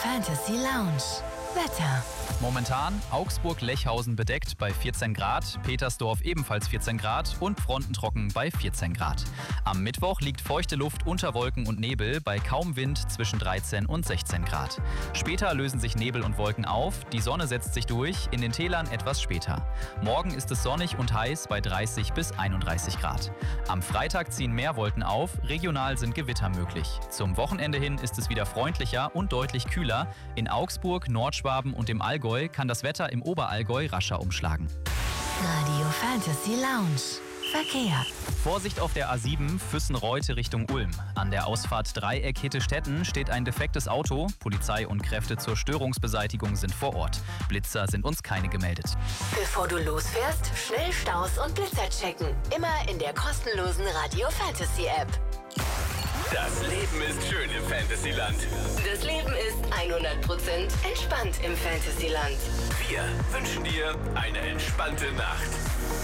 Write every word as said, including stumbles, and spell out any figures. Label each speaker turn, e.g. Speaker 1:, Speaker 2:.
Speaker 1: Fantasy Lounge. Wetter.
Speaker 2: Momentan Augsburg-Lechhausen bedeckt bei vierzehn Grad, Petersdorf ebenfalls vierzehn Grad und Frontentrocken bei vierzehn Grad. Am Mittwoch liegt feuchte Luft unter Wolken und Nebel bei kaum Wind zwischen dreizehn und sechzehn Grad. Später lösen sich Nebel und Wolken auf, die Sonne setzt sich durch, in den Tälern etwas später. Morgen ist es sonnig und heiß bei dreißig bis einunddreißig Grad. Am Freitag ziehen mehr Wolken auf, regional sind Gewitter möglich. Zum Wochenende hin ist es wieder freundlicher und deutlich kühler. In Augsburg, Nordschwaben und dem Allgäu kann das Wetter im Oberallgäu rascher umschlagen.
Speaker 1: Radio Fantasy Lounge. Verkehr.
Speaker 2: Vorsicht auf der A sieben Füssen-Reute Richtung Ulm. An der Ausfahrt Dreieck Hittestetten steht ein defektes Auto. Polizei und Kräfte zur Störungsbeseitigung sind vor Ort. Blitzer sind uns keine gemeldet.
Speaker 1: Bevor du losfährst, schnell Staus und Blitzer checken. Immer in der kostenlosen Radio Fantasy App.
Speaker 3: Das Leben ist schön im Fantasyland.
Speaker 1: Das Leben ist hundert Prozent entspannt im Fantasyland.
Speaker 3: Wir wünschen dir eine entspannte Nacht.